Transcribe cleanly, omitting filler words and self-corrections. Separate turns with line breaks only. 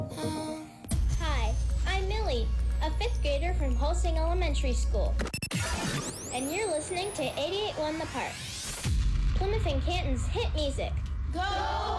Hi, I'm Millie, a 5th grader from Holsing Elementary School. And you're listening to 88.1 The Park, Plymouth and Canton's hit music.
Go